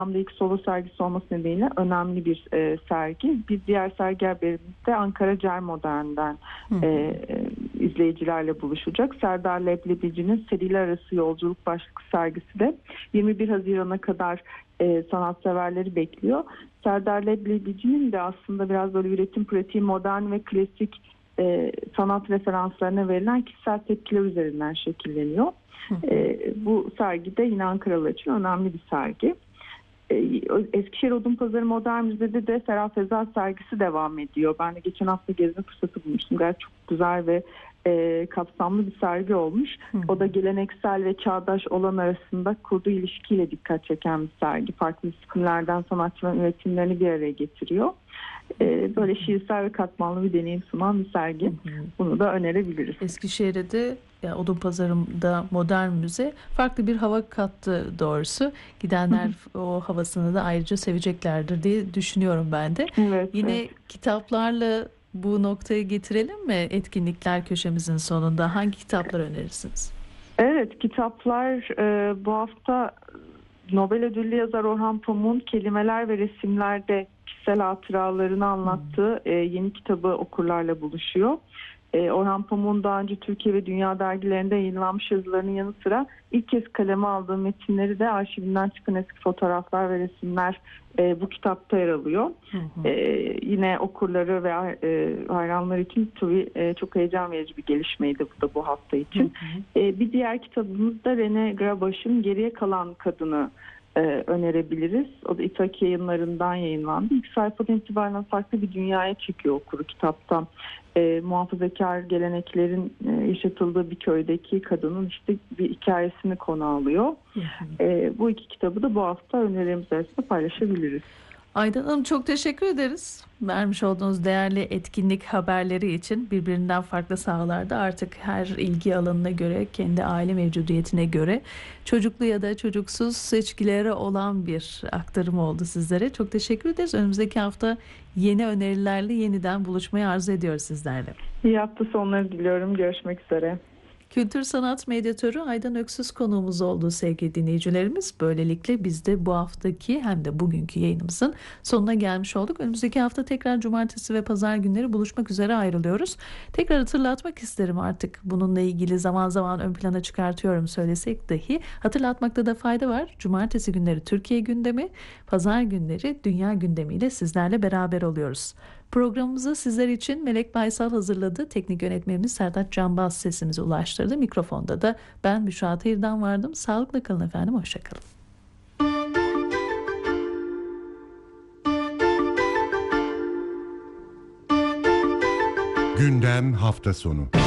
ilk solo sergisi olması nedeniyle önemli bir sergi. Bir diğer sergi haberimizde Ankara Cermodern'den izleyicilerle buluşacak. Serdar Leblebici'nin Seriler Arası Yolculuk başlıklı sergisi de 21 Haziran'a kadar sanatseverleri bekliyor. Serdar Leblebici'nin de aslında biraz böyle üretim pratiği, modern ve klasik sanat referanslarına verilen kişisel tepkiler üzerinden şekilleniyor. Bu sergi de yine Ankaralılar için önemli bir sergi. Eskişehir Odunpazarı Modern Müze'de de Ferah Feza sergisi devam ediyor. Ben de geçen hafta gezme fırsatı bulmuştum. Gayet çok güzel ve kapsamlı bir sergi olmuş. O da geleneksel ve çağdaş olan arasında kurduğu ilişkiyle dikkat çeken bir sergi. Farklı disiplinlerden sanatçıların üretimlerini bir araya getiriyor. Böyle şiirsel ve katmanlı bir deneyim sunan bir sergi. Bunu da önerebiliriz. Eskişehir'de Odunpazarı'nda Modern Müze farklı bir hava kattı doğrusu. Gidenler o havasını da ayrıca seveceklerdir diye düşünüyorum ben de. Evet, yine kitaplarla bu noktaya getirelim mi etkinlikler köşemizin sonunda? Hangi kitaplar önerirsiniz? Evet, kitaplar bu hafta Nobel ödüllü yazar Orhan Pamuk'un Kelimeler ve Resimler'de kişisel hatıralarını anlattığı yeni kitabı okurlarla buluşuyor. Orhan Pamuk'un daha önce Türkiye ve dünya dergilerinde yayınlanmış yazılarının yanı sıra ilk kez kaleme aldığı metinleri de arşivinden çıkan eski fotoğraflar ve resimler bu kitapta yer alıyor. Yine okurları ve hayranları için tabii çok heyecan verici bir gelişmeydi bu da bu hafta için. Bir diğer kitabımız da René Grabosch'un Geriye Kalan Kadını önerebiliriz. O da İtaki Yayınları'ndan yayınlandı. İlk sayfadan itibaren farklı bir dünyaya çekiyor okuru kitaptan. Muhafazakar geleneklerin yaşatıldığı bir köydeki kadının işte bir hikayesini konu alıyor. Bu iki kitabı da bu hafta önerilerimiz arasında paylaşabiliriz. Aydan Hanım, çok teşekkür ederiz. Vermiş olduğunuz değerli etkinlik haberleri için. Birbirinden farklı sahalarda artık her ilgi alanına göre, kendi aile mevcudiyetine göre çocuklu ya da çocuksuz seçkileri olan bir aktarım oldu sizlere. Çok teşekkür ederiz. Önümüzdeki hafta yeni önerilerle yeniden buluşmayı arzu ediyoruz sizlerle. İyi hafta sonları diliyorum. Görüşmek üzere. Kültür sanat medyatörü Aydan Öksüz konuğumuz oldu sevgili dinleyicilerimiz. Böylelikle biz de bu haftaki hem de bugünkü yayınımızın sonuna gelmiş olduk. Önümüzdeki hafta tekrar cumartesi ve pazar günleri buluşmak üzere ayrılıyoruz. Tekrar hatırlatmak isterim, artık bununla ilgili zaman zaman ön plana çıkartıyorum söylesek dahi hatırlatmakta da fayda var. Cumartesi günleri Türkiye gündemi, pazar günleri dünya gündemiyle sizlerle beraber oluyoruz. Programımızı sizler için Melek Baysal hazırladı. Teknik yönetmenimiz Serdat Canbaz sesimizi ulaştırdı. Mikrofonda da ben Büşra Tayır'dan vardım. Sağlıkla kalın efendim. Hoşçakalın. Gündem hafta sonu.